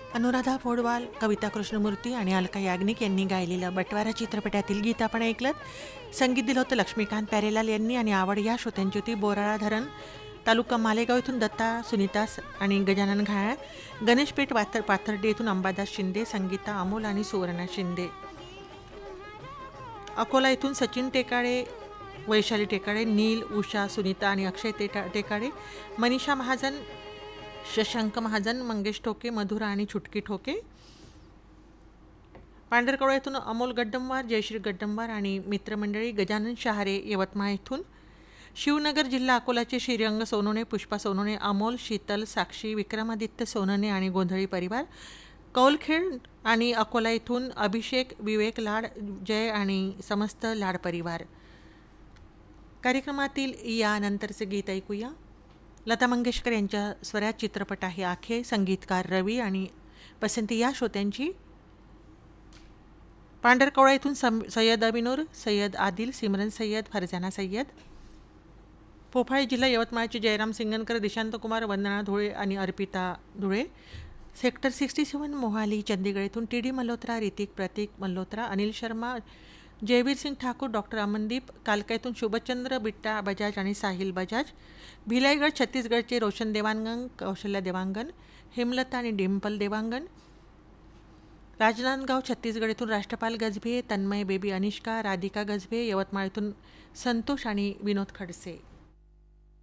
अनुराधा पौडवाल, कविता कृष्णमूर्ती आणि अलका याग्निक यांनी गायलेलं बटवारा चित्रपटातील गीत आपण ऐकलं. संगीत दिलं होतं लक्ष्मीकांत प्यारेलाल यांनी आणि आवड या श्रोत्यांची होती. बोराळा धरण तालुका मालेगाव इथून दत्ता सुनीता आणि गजानन घायाळ, गणेशपेठ पाथर्डी येथून अंबादास शिंदे, संगीता अमोल आणि सुवर्णा शिंदे, अकोला इथून सचिन टेकाळे, वैशाली टेकाळे, नील, उषा, सुनीता आणि अक्षय टेकाळे, मनीषा महाजन, शशांक महाजन, मंगेश ठोके, मधुरा आणि छुटकी ठोके, पांढरकवडा येथून अमोल गड्डमवार, जयश्री गड्डमवार आणि मित्रमंडळी, गजानन शहारे यवतमाळ इथून, शिवनगर जिल्हा अकोलाचे श्रीरंग सोनवणे, पुष्पा सोनवणे, अमोल, शीतल, साक्षी, विक्रमादित्य सोनवणे आणि गोंधळी परिवार, कौलखेड आणि अकोला इथून अभिषेक, विवेक लाड, जय आणि समस्त लाड परिवार. कार्यक्रमातील यानंतरचे गीत ऐकूया. लता मंगेशकर यांच्या स्वरात चित्रपट आहे आखे, संगीतकार रवी आणि पसंती या श्रोत्यांची. पांढरकवडा इथून सय्यद अबिनूर, सय्यद आदिल, सिमरन सय्यद, फरजाना सय्यद, पोफाळी जिल्हा यवतमाळचे जयराम सिंगणकर, दिशांत कुमार, वंदना धुळे आणि अर्पिता धुळे, सेक्टर 67 मोहाली चंदीगड इथून टी डी मल्होत्रा, ऋतिक प्रतीक मल्होत्रा, अनिल शर्मा, जयवीर सिंग ठाकूर, डॉक्टर अमनदीप, कालका इथून शुभचंद्र बिट्टा बजाज आणि साहिल बजाज, भिलाईगड छत्तीसगडचे रोशन देवांगन, कौशल्या देवांगन, हेमलता आणि डिम्पल देवांगन, राजनांदगाव छत्तीसगड इथून राष्ट्रपाल गजभे, तन्मय बेबी अनिष्का, राधिका गजभे, यवतमाळ इथून संतोष आणि विनोद खडसे.